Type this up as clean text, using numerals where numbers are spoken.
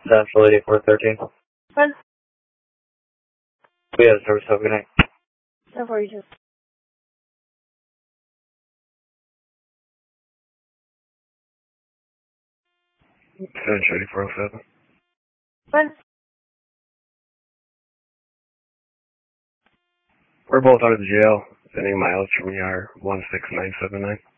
Central 8413. When? We have service. Have a good night. 1042. Central 8407. When? We're both out of the jail. Any mileage from ER 16979.